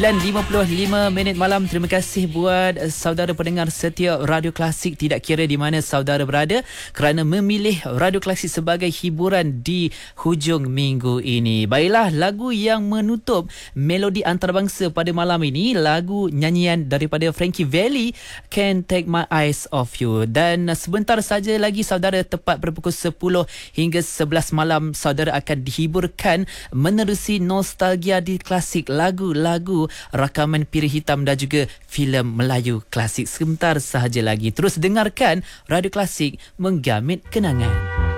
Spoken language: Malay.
9:55 malam. Terima kasih buat saudara pendengar setia Radio Klasik, tidak kira di mana saudara berada, kerana memilih Radio Klasik sebagai hiburan di hujung minggu ini. Baiklah, lagu yang menutup melodi antarabangsa pada malam ini, lagu nyanyian daripada Frankie Valli, Can't Take My Eyes Off You. Dan sebentar saja lagi saudara, tepat pada pukul 10 hingga 11 malam, saudara akan dihiburkan menerusi nostalgia di klasik, lagu-lagu rakaman Piri Hitam dan juga filem Melayu klasik. Sebentar sahaja lagi, terus dengarkan Radio Klasik, menggamit kenangan.